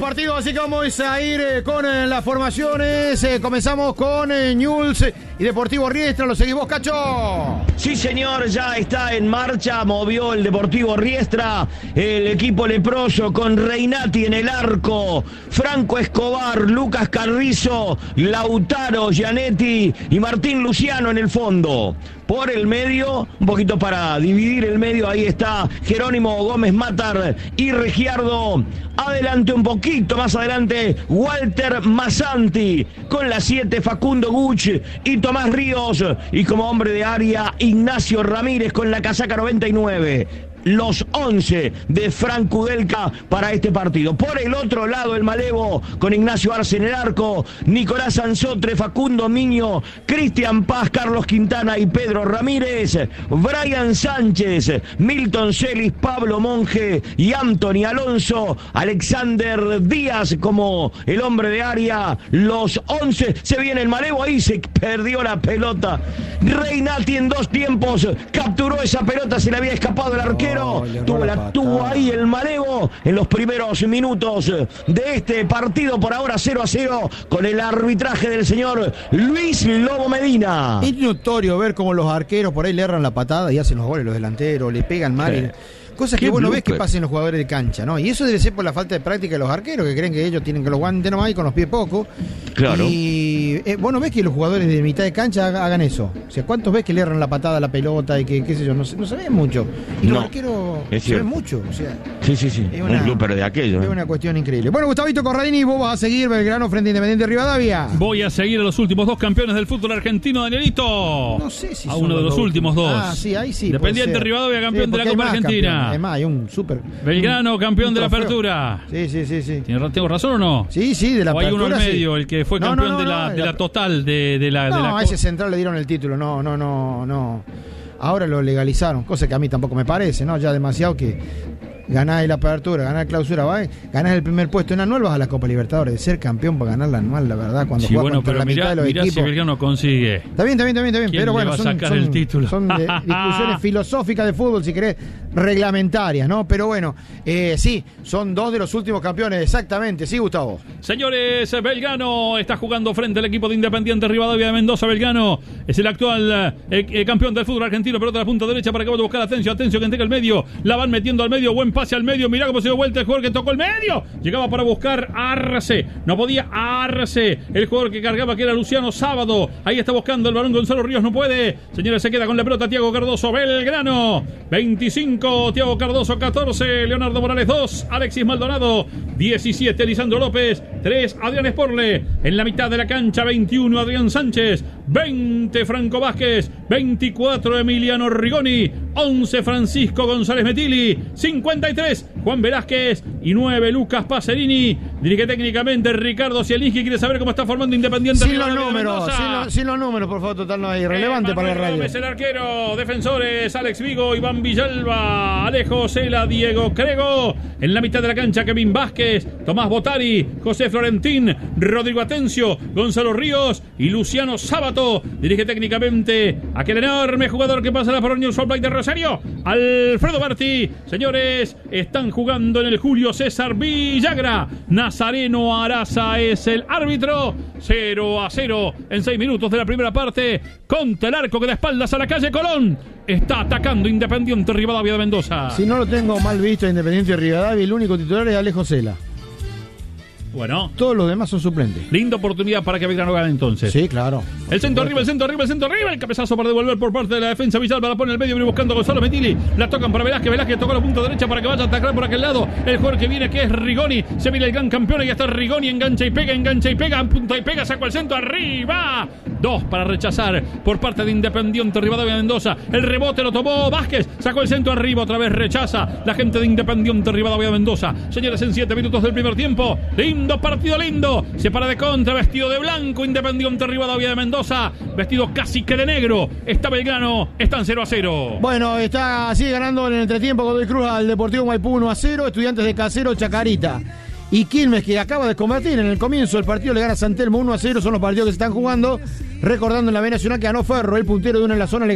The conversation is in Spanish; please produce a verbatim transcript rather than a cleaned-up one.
partido, así que vamos a ir eh, con eh, las formaciones. Eh, comenzamos con eh, Newell's y Deportivo Riestra. ¿Lo seguís vos, Cacho? Sí, señor, ya está en marcha. Movió el Deportivo Riestra, el equipo leproso con Reinati en el arco, Franco Escobar, Lucas Carrizo, Lautaro Gianetti y Martín Luciano en el fondo. Por el medio, un poquito para dividir el medio, ahí está Jerónimo Gómez Matar y Regiardo. Adelante, un poquito más adelante, Walter Massanti. Con la siete, Facundo Guch y Tomás Ríos. Y como hombre de área, Ignacio Ramírez con la casaca noventa y nueve. Los once de Frank Kudelka para este partido. Por el otro lado, el Malevo con Ignacio Arce en el arco, Nicolás Anzotre, Facundo Miño, Cristian Paz, Carlos Quintana y Pedro Ramírez, Brian Sánchez, Milton Celis, Pablo Monge y Anthony Alonso, Alexander Díaz como el hombre de área. Los once, se viene el Malevo, ahí se perdió la pelota. Reinati en dos tiempos capturó esa pelota, se le había escapado el arquero. Oh, tuvo, la, tuvo ahí el Malevo en los primeros minutos de este partido, por ahora cero a cero, con el arbitraje del señor Luis Lobo Medina. Es notorio ver cómo los arqueros por ahí le erran la patada y hacen los goles, los delanteros, le pegan mal. Sí. Y... cosas que vos no ves que pasen los jugadores de cancha, ¿no? Y eso debe ser por la falta de práctica de los arqueros, que creen que ellos tienen que los guantes nomás y con los pies poco. Claro. Y eh, vos no ves que los jugadores de mitad de cancha hagan eso. O sea, ¿cuántos ves que le erran la patada a la pelota y que, qué sé yo, no, no se ve mucho? Y los no, arqueros se ven mucho, o sea. Sí, sí, sí. Es una, un blooper de aquello. Es ¿eh? una cuestión increíble. Bueno, Gustavito Corradini, vos vas a seguir Belgrano frente a Independiente Rivadavia. Voy a seguir a los últimos dos campeones del fútbol argentino, Danielito. No sé si a son uno de los últimos dos. Ah, sí, ahí sí. Independiente Rivadavia, campeón sí, de la Copa Argentina. Campeón. Además, hay un súper. Belgrano, campeón de la Apertura. Sí, sí, sí, sí. ¿Tengo razón o no? Sí, sí, de la o Apertura. O hay uno al medio, sí. el que fue no, campeón no, no, de, la, no, de la, la total de, de la. No, de la a ese central le dieron el título. No, no, no, no. Ahora lo legalizaron, cosa que a mí tampoco me parece, ¿no? Ya demasiado que. Ganás la Apertura, ganás la Clausura, ¿va? Ganás el primer puesto en anual, vas a la Copa Libertadores. De ser campeón para ganar la anual, la verdad, cuando sí, juegas bueno, contra pero la mirá, mitad de los mirá equipos. Si Belgrano consigue. Está bien, está bien, está bien, está bien. Pero bueno, son, son, el título? son de, discusiones filosóficas de fútbol, si querés, reglamentarias, ¿no? Pero bueno, eh, sí, son dos de los últimos campeones, exactamente. Sí, Gustavo. Señores, Belgrano está jugando frente al equipo de Independiente Rivadavia de Mendoza. Belgrano es el actual eh, eh, campeón del fútbol argentino, pelota de la punta derecha para que vaya a buscar Atencio, Atencio que entrega el medio, la van metiendo al medio, buen pase al medio, mirá cómo se dio vuelta el jugador que tocó el medio, llegaba para buscar Arce, no podía Arce, el jugador que cargaba que era Luciano Sábado, ahí está buscando el balón Gonzalo Ríos, no puede, señores, se queda con la pelota Tiago Cardoso. Belgrano veinticinco, Tiago Cardoso catorce, Leonardo Morales dos, Alexis Maldonado diecisiete, Lisandro López tres, Adrián Esporle, en la mitad de la cancha veintiuno, Adrián Sánchez veinte, Franco Vázquez veinticuatro, Emiliano Rigoni once, Francisco González Metili cincuenta y tres, Juan Velázquez y nueve, Lucas Pacerini. Dirige técnicamente Ricardo Zielinski, quiere saber cómo está formando Independiente. Sin los números, sin, lo, sin los números, por favor, total no es irrelevante eh, para la radio. Gómez, el arquero, defensores, Alex Vigo, Iván Villalba, Alejo Cela, Diego Crego. En la mitad de la cancha, Kevin Vázquez, Tomás Botari, José Florentín, Rodrigo Atencio, Gonzalo Ríos y Luciano Sábato. Dirige técnicamente aquel enorme jugador que pasa la por Newell's Old Boys de Rosario, Alfredo Berti. Señores, están jugando en el Julio César Villagra. Nazareno Araza es el árbitro. cero a cero en seis minutos de la primera parte. Contra el arco que da espaldas a la calle Colón. Está atacando Independiente Rivadavia de Mendoza. Si no lo tengo mal visto, Independiente Rivadavia, el único titular es Alejo Cela. Bueno, todos los demás son suplentes. Linda oportunidad para que Belgrano gane entonces. Sí, claro. El centro arriba, el centro arriba, el centro arriba. El cabezazo para devolver por parte de la defensa. Villalba la pone en el medio, viene buscando a Gonzalo Metili. La tocan para Velázquez. Velázquez tocó la punta derecha para que vaya a atacar por aquel lado. El jugador que viene, que es Rigoni. Se viene el gran campeón. Y ya está Rigoni. Engancha y pega, engancha y pega. Punta y pega. Sacó el centro arriba. Dos para rechazar por parte de Independiente Rivadavia de Mendoza. El rebote lo tomó Vázquez. Sacó el centro arriba. Otra vez rechaza la gente de Independiente Rivadavia de Mendoza. Señores, en siete minutos del primer tiempo. Lindo partido, lindo. Se para de contra, vestido de blanco, Independiente Rivadavia de Mendoza, vestido casi que de negro. Está Belgrano, están cero a cero. Bueno, está sigue ganando en el entretiempo Godoy Cruz al Deportivo Maipú uno a cero. Estudiantes de Casero, Chacarita y Quilmes, que acaba de combatir en el comienzo del partido, le gana a San Telmo uno a cero. Son los partidos que se están jugando. Recordando en la B Nacional que ganó Ferro, el puntero de uno en la zona. Le